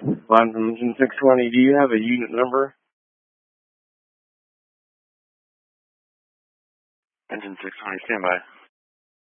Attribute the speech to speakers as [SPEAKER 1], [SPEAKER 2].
[SPEAKER 1] Line from engine 620, do you have a unit number?
[SPEAKER 2] Engine 620, stand by.